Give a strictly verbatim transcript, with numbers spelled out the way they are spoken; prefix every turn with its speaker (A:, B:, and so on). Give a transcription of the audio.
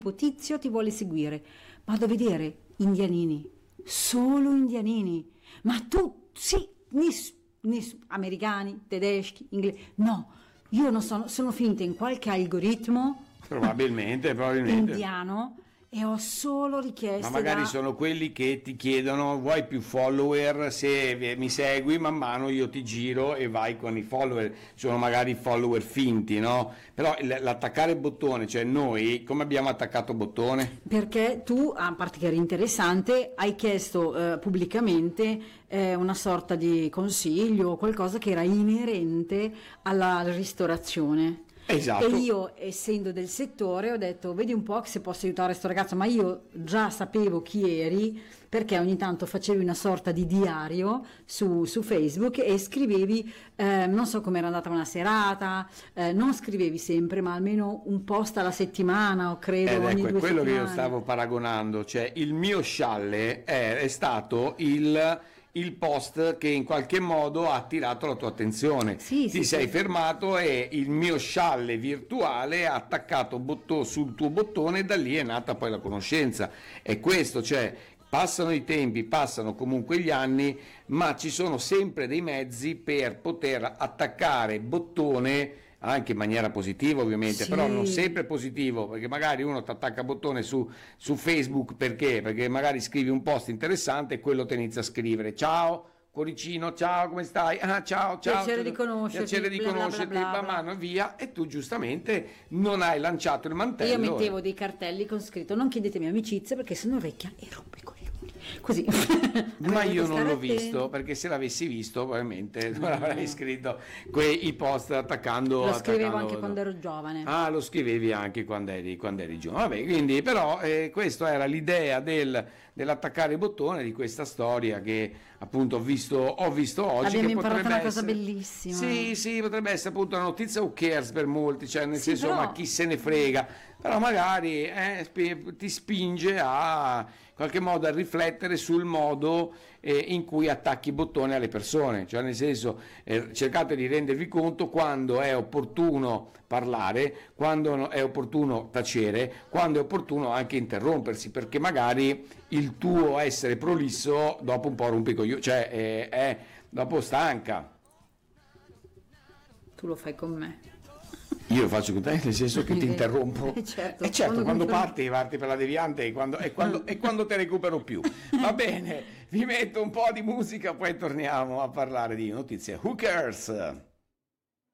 A: Tizio ti vuole seguire, vado a vedere indianini, solo indianini, ma tu sì, nis, nis, americani, tedeschi, inglesi, no, io non sono, sono finita in qualche algoritmo
B: probabilmente, probabilmente
A: indiano e ho solo richieste.
B: Ma magari
A: da...
B: sono quelli che ti chiedono: vuoi più follower? Se mi segui man mano io ti giro e vai con i follower. Sono magari follower finti, no? Però l'attaccare bottone, cioè noi come abbiamo attaccato bottone?
A: Perché tu, a parte che era interessante, hai chiesto eh, pubblicamente eh, una sorta di consiglio o qualcosa che era inerente alla ristorazione.
B: Esatto.
A: E io, essendo del settore, ho detto: vedi un po' che se posso aiutare questo ragazzo, ma io già sapevo chi eri, perché ogni tanto facevi una sorta di diario su, su Facebook e scrivevi, eh, non so come era andata una serata, eh, non scrivevi sempre, ma almeno un post alla settimana, o credo
B: Ed
A: ogni
B: ecco,
A: due
B: è quello
A: settimane.
B: che io stavo paragonando, cioè il mio scialle è, è stato il... il post che in qualche modo ha attirato la tua attenzione.
A: Sì,
B: ti
A: sì,
B: sei
A: sì.
B: fermato e il mio scialle virtuale ha attaccato botto, sul tuo bottone e da lì è nata poi la conoscenza. È questo, cioè passano i tempi, passano comunque gli anni, ma ci sono sempre dei mezzi per poter attaccare bottone anche in maniera positiva ovviamente,
A: Sì.
B: però non sempre positivo, perché magari uno ti attacca bottone su, su Facebook perché? Perché magari scrivi un post interessante e quello ti inizia a scrivere: ciao cuoricino, ciao, come stai? Ah, ciao, ciao.
A: Piacere di conoscerti,
B: Piacere di
A: bla, bla,
B: conoscerti,
A: bla, bla,
B: man
A: bla.
B: mano via, e tu giustamente non hai lanciato il mantello.
A: Io mettevo dei cartelli con scritto: non chiedetemi amicizia perché sono vecchia e rompo i coglioni. Così.
B: Ma io non l'ho
A: attenti.
B: visto, perché se l'avessi visto probabilmente non avrei scritto quei post attaccando.
A: Lo scrivevo
B: attaccando-
A: anche quando ero giovane.
B: Ah, lo scrivevi anche quando eri, quando eri giovane. Vabbè, quindi però eh, questa era l'idea del, dell'attaccare il bottone di questa storia che appunto ho visto, ho visto oggi.
A: Abbiamo
B: che
A: imparato
B: potrebbe
A: una cosa
B: essere-
A: bellissima.
B: Sì, sì, potrebbe essere appunto una notizia who cares per molti, cioè nel
A: Sì,
B: senso,
A: però-
B: ma chi se ne frega. Però magari eh, spi- ti spinge a in qualche modo a riflettere sul modo eh, in cui attacchi i bottoni alle persone, cioè nel senso eh, cercate di rendervi conto quando è opportuno parlare, quando no- è opportuno tacere, quando è opportuno anche interrompersi, perché magari il tuo essere prolisso dopo un po' rompe i coglioni, cioè eh, è dopo stanca.
A: Tu lo fai con me.
B: Io lo faccio con te, nel senso che ti interrompo.
A: Eh, certo.
B: E certo,
A: Quando
B: quando
A: confron-
B: parti, parti per la deviante e quando, e quando, e quando te recupero più. Va bene, vi metto un po' di musica, poi torniamo a parlare di notizie. Who cares?